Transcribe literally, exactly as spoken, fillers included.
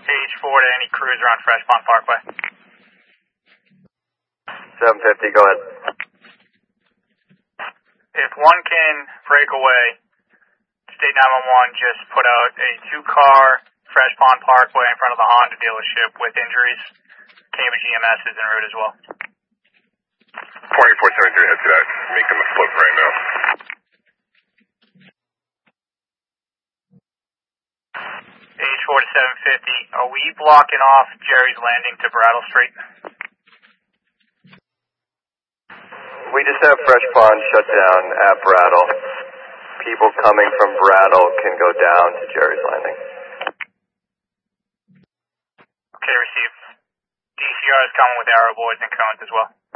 Page four to any cruiser on Fresh Pond Parkway. seven fifty, go ahead. If one can break away, State nine one one just put out a two-car Fresh Pond Parkway in front of the Honda dealership with injuries. Cambridge E M S is en route as well. twenty-four seventy-three, head to that. Make them a flip right now. Page four to seven fifty, are we blocking off Jerry's Landing to Brattle Street? We just have Fresh Pond shut down at Brattle. People coming from Brattle can go down to Jerry's Landing. Okay, received. D C R is coming with arrow boards and cones as well.